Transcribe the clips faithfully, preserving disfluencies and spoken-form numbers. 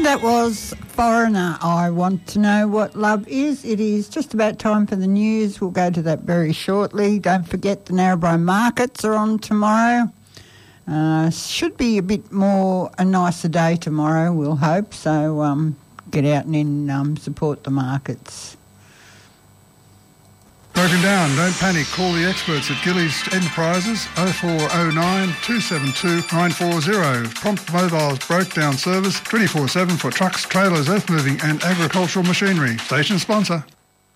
And that was Foreigner, I Want to Know What Love Is. It is just about time for the news. We'll go to that very shortly. Don't forget the Narrabri markets are on tomorrow. Uh, should be a bit more, a nicer day tomorrow, we'll hope. So um, get out and in, um, support the markets. Broken down, don't panic. Call the experts at Gillies Enterprises oh four oh nine, two seven two, nine four zero. Prompt Mobile's broke down service twenty-four seven for trucks, trailers, earth moving and agricultural machinery. Station sponsor.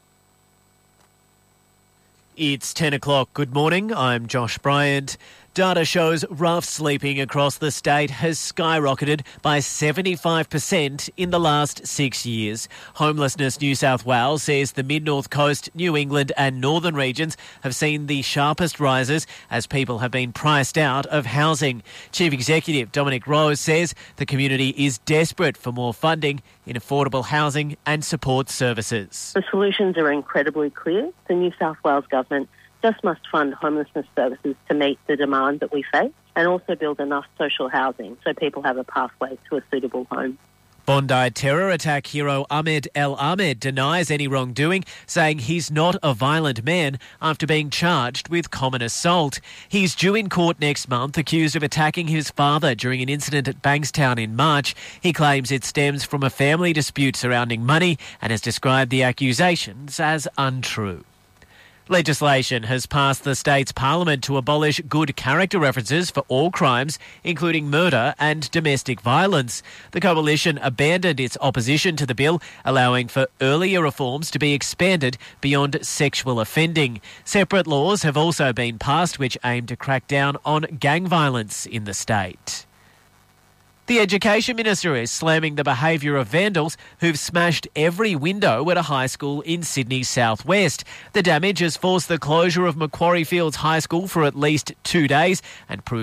It's ten o'clock. Good morning. I'm Josh Bryant. Data shows rough sleeping across the state has skyrocketed by seventy-five percent in the last six years. Homelessness New South Wales says the Mid-North Coast, New England and northern regions have seen the sharpest rises as people have been priced out of housing. Chief Executive Dominic Rose says the community is desperate for more funding in affordable housing and support services. The solutions are incredibly clear. The New South Wales Government just must fund homelessness services to meet the demand that we face and also build enough social housing so people have a pathway to a suitable home. Bondi terror attack hero Ahmed El Ahmed denies any wrongdoing, saying he's not a violent man after being charged with common assault. He's due in court next month, accused of attacking his father during an incident at Bankstown in March. He claims it stems from a family dispute surrounding money and has described the accusations as untrue. Legislation has passed the state's parliament to abolish good character references for all crimes, including murder and domestic violence. The coalition abandoned its opposition to the bill, allowing for earlier reforms to be expanded beyond sexual offending. Separate laws have also been passed which aim to crack down on gang violence in the state. The Education Minister is slamming the behaviour of vandals who've smashed every window at a high school in Sydney's southwest. The damage has forced the closure of Macquarie Fields High School for at least two days and proved